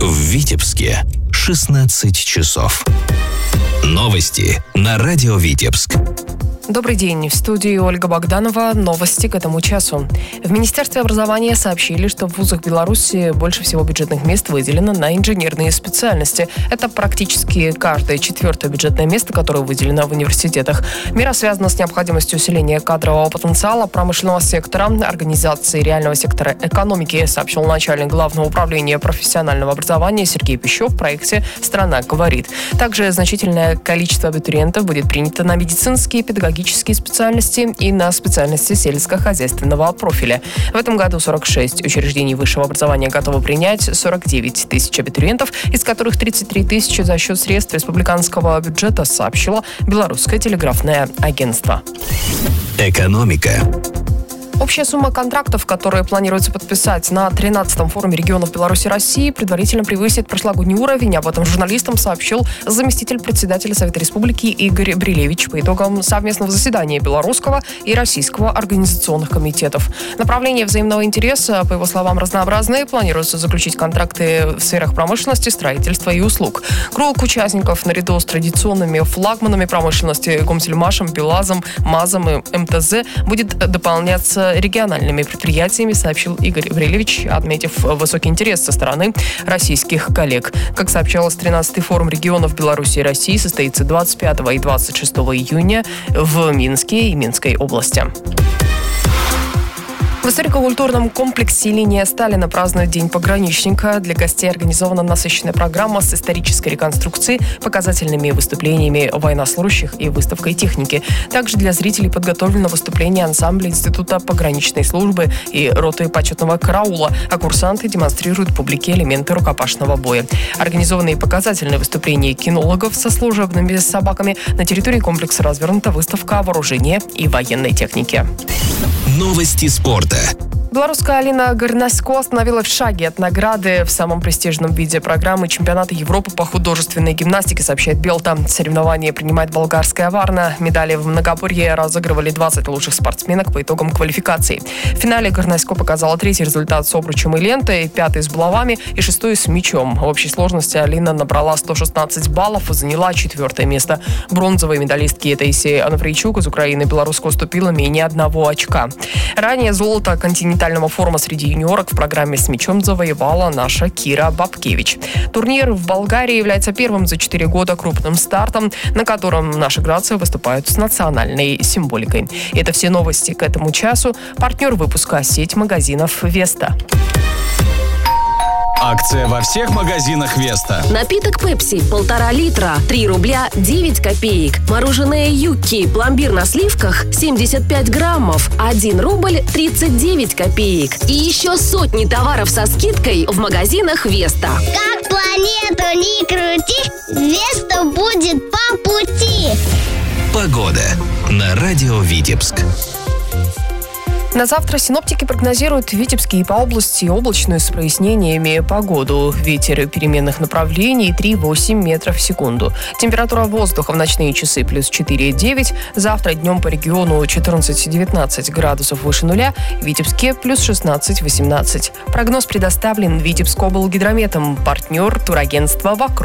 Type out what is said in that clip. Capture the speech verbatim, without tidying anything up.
В Витебске шестнадцать часов. Новости на радио Витебск. Добрый день. В студии Ольга Богданова. Новости к этому часу. В Министерстве образования сообщили, что в вузах Беларуси больше всего бюджетных мест выделено на инженерные специальности. Это практически каждое четвертое бюджетное место, которое выделено в университетах. Мера связана с необходимостью усиления кадрового потенциала промышленного сектора, организации реального сектора экономики, сообщил начальник Главного управления профессионального образования Сергей Пищев в проекте «Страна говорит». Также значительное количество абитуриентов будет принято на медицинские, педагогические специальности и на специальности сельскохозяйственного профиля. В этом году сорок шесть учреждений высшего образования готовы принять сорок девять тысяч абитуриентов, из которых тридцать три тысячи за счет средств республиканского бюджета, сообщило Белорусское телеграфное агентство. Экономика. Общая сумма контрактов, которые планируется подписать на тринадцатом форуме регионов Беларуси и России, предварительно превысит прошлогодний уровень. Об этом журналистам сообщил заместитель председателя Совета Республики Игорь Брилевич по итогам совместного заседания Белорусского и Российского организационных комитетов. Направления взаимного интереса, по его словам, разнообразные. Планируется заключить контракты в сферах промышленности, строительства и услуг. Круг участников наряду с традиционными флагманами промышленности Комсельмашем, Белазом, МАЗом и эм тэ зэ будет дополняться региональными предприятиями, сообщил Игорь Брилевич, отметив высокий интерес со стороны российских коллег. Как сообщалось, тринадцатый форум регионов Беларуси и России состоится двадцать пятого и двадцать шестого июня в Минске и Минской области. В историко-культурном комплексе «Линия Сталина» празднуют День пограничника. Для гостей организована насыщенная программа с исторической реконструкцией, показательными выступлениями военнослужащих и выставкой техники. Также для зрителей подготовлено выступление ансамбля Института пограничной службы и роты почетного караула, а курсанты демонстрируют публике элементы рукопашного боя. Организованные показательные выступления кинологов со служебными собаками. На территории комплекса развернута выставка вооружения и военной техники. Новости спорта. Белорусская Алина Горнасько остановилась в шаге от награды в самом престижном виде программы чемпионата Европы по художественной гимнастике, сообщает Белта. Соревнования принимает болгарская Варна. Медали в многоборье разыгрывали двадцать лучших спортсменок по итогам квалификации. В финале Горнасько показала третий результат с обручем и лентой, пятый с булавами и шестой с мячом. В общей сложности Алина набрала сто шестнадцать баллов и заняла четвертое место. Бронзовой медалистке Таисии Анаврейчук из Украины белоруска уступила менее одного очка. Ранее золото континентального форума среди юниорок в программе с мячом завоевала наша Кира Бабкевич. Турнир в Болгарии является первым за четыре года крупным стартом, на котором наши грации выступают с национальной символикой. Это все новости к этому часу. Партнер выпуска — сеть магазинов «Веста». Акция во всех магазинах «Веста». Напиток «Пепси» полтора литра, три рубля девять копеек. Мороженое «Юкки» пломбир на сливках семьдесят пять граммов, один рубль тридцать девять копеек. И еще сотни товаров со скидкой в магазинах «Веста». Как планету ни крути, «Веста» будет по пути. Погода на радио Витебск. На завтра синоптики прогнозируют в Витебске и по области облачную с прояснениями погоду. Ветер переменных направлений три-восемь метров в секунду. Температура воздуха в ночные часы плюс четыре-девять. Завтра днем по региону четырнадцать-девятнадцать градусов выше нуля. В Витебске плюс шестнадцать-восемнадцать. Прогноз предоставлен Витебскоблгидрометом. Партнер турагентства «Вокруг».